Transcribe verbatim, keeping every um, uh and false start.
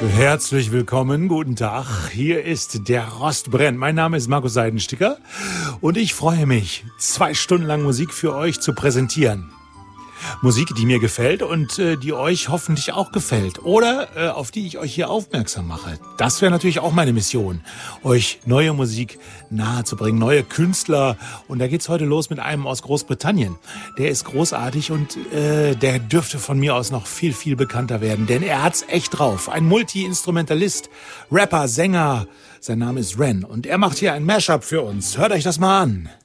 Herzlich willkommen, guten Tag. Hier ist der Rost brennt. Mein Name ist Markus Seidensticker und ich freue mich, zwei Stunden lang Musik für euch zu präsentieren. Musik, die mir gefällt und äh, die euch hoffentlich auch gefällt oder äh, auf die ich euch hier aufmerksam mache. Das wäre natürlich auch meine Mission, euch neue Musik nahezubringen, neue Künstler. Und da geht's heute los mit einem aus Großbritannien. Der ist großartig und äh, der dürfte von mir aus noch viel, viel bekannter werden, denn er hat's echt drauf. Ein Multi-Instrumentalist, Rapper, Sänger. Sein Name ist Ren und er macht hier ein Mashup für uns. Hört euch das mal an.